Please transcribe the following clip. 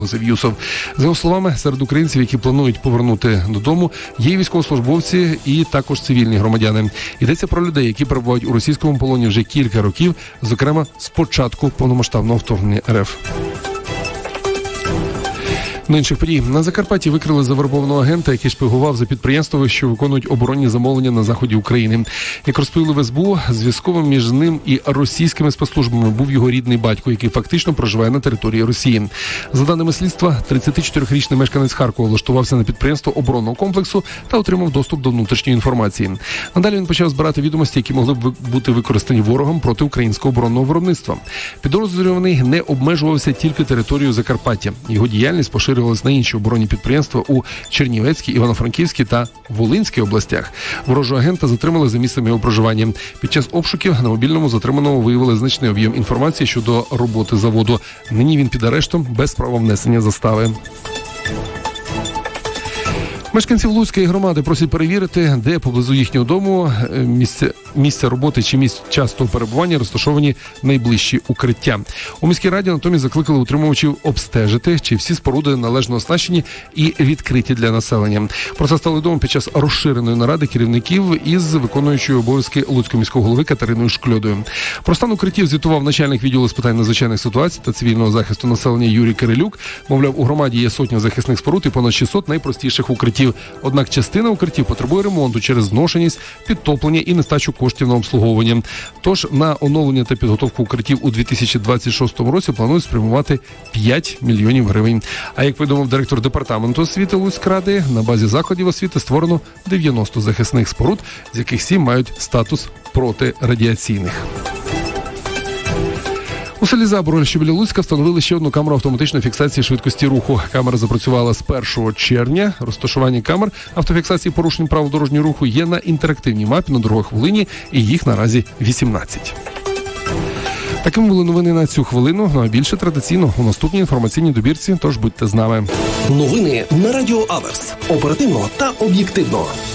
Юсов. За його словами, серед українців, які планують повернути додому, є військовослужбовці і також цивільні громадяни. Йдеться про людей, які перебувають у російському полоні вже кілька років, зокрема з початку повномасштабного вторгнення РФ. На інших подій. На Закарпатті викрили завербованого агента, який шпигував за підприємствами, що виконують оборонні замовлення на заході України. Як розповіли в СБУ, зв'язковим між ним і російськими спецслужбами був його рідний батько, який фактично проживає на території Росії. За даними слідства, 34-річний мешканець Харкова влаштувався на підприємство оборонного комплексу та отримав доступ до внутрішньої інформації. Надалі він почав збирати відомості, які могли б бути використані ворогом проти українського оборонного виробництва. Підозрюваний не обмежувався тільки територією Закарпаття. Його діяльність поширювалася на інші оборонні підприємства у Чернівецькій, Івано-Франківській та Волинській областях. Ворожого агента затримали за місцем його проживання. Під час обшуків на мобільному затриманому виявили значний об'єм інформації щодо роботи заводу. Нині він під арештом без права внесення застави. Мешканців Луцької громади просять перевірити, де поблизу їхнього дому місця роботи чи місць частого перебування розташовані найближчі укриття. У міській раді натомість закликали утримувачів обстежити, чи всі споруди належно оснащені і відкриті для населення. Про це стало відомо під час розширеної наради керівників із виконуючою обов'язки Луцького міського голови Катериною Шкльодою. Про стан укриттів звітував начальник відділу з питань надзвичайних ситуацій та цивільного захисту населення Юрій Кирилюк. Мовляв, у громаді є сотня захисних споруд і понад 600 найпростіших укриттів. Однак частина укриттів потребує ремонту через зношеність, підтоплення і нестачу коштів на обслуговування. Тож на оновлення та підготовку укриттів у 2026 році планують спрямувати 5 мільйонів гривень. А як повідомив директор департаменту освіти Луцькради, на базі закладів освіти створено 90 захисних споруд, з яких 7 мають статус протирадіаційних. У селі Забороль, що біля Луцька, встановили ще одну камеру автоматичної фіксації швидкості руху. Камера запрацювала з 1 червня. Розташування камер автофіксації порушень правил дорожнього руху є на інтерактивній мапі на дорогах Волині, і їх наразі 18. Такими були новини на цю хвилину, ну а більше традиційно у наступній інформаційній добірці, тож будьте з нами. Новини на Радіо Аверс. Оперативно та об'єктивно.